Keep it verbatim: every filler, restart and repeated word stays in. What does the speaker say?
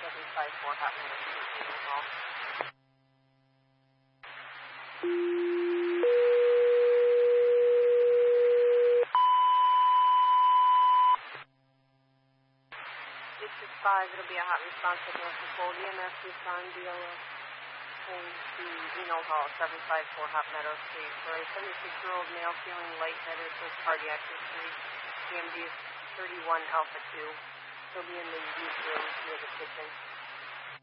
seven five four Hot Meadow Street, call. District five, it'll be a hot response at Norfolk Gold. E M S respond B L S. Hold to Reno Hall, seven five four Hot Meadow Street, for a seventy-six-year-old male feeling lightheaded with cardiac history. E M D is thirty-one Alpha two. He'll be in the youth room near the kitchen.